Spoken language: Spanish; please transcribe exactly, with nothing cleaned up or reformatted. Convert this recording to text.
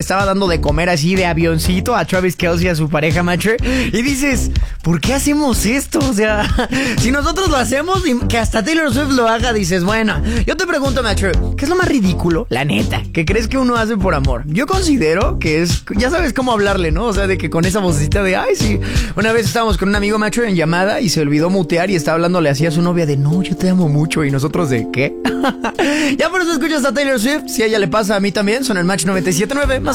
estaba dando de comer así de avioncito a Travis Kelce y a su pareja, macho. Y dices, ¿por qué hacemos esto? O sea, si nosotros lo hacemos y que hasta Taylor Swift lo haga, dices, bueno. Yo te pregunto, macho, ¿qué es lo más ridículo, la neta, que crees que uno hace por amor? Yo considero que es, ya sabes cómo hablarle, ¿no? O sea, de que con esa vocecita de, ay, sí. Una vez estábamos con un amigo, macho, en llamada y se olvidó mutear y estaba hablándole así a su novia de, no, yo te amo mucho. Y nosotros de, ¿qué? Ya por eso escuchas a Taylor Swift. Si a ella le pasa, a mí también. Son el Match noventa y siete punto nueve. Más